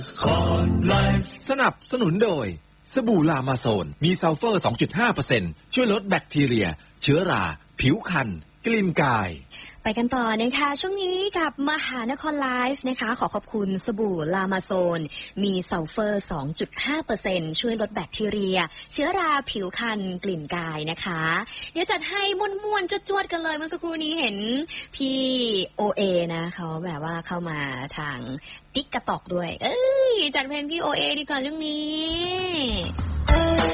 สนับสนุนโดยสบู่ลามาโซนมีซัลเฟอร์ 2.5% ช่วยลดแบคทีเรียเชื้อราผิวคันกลิ่นกายไปกันต่อนะคะช่วงนี้กับมหานครไลฟ์นะคะขอบคุณสบู่ลามาโซนมีซัลเฟอร์ 2.5% ช่วยลดแบคทีเรียเชื้อราผิวคันกลิ่นกายนะคะเดี๋ยวจัดให้ม่วนๆจวดๆกันเลยเมื่อสักครู่นี้เห็นพี่โอเอนะเขาแบบว่าเข้ามาทางติ๊กกะตอกด้วยจัดเพลงพี่โอเอดีกว่าเรื่องนี้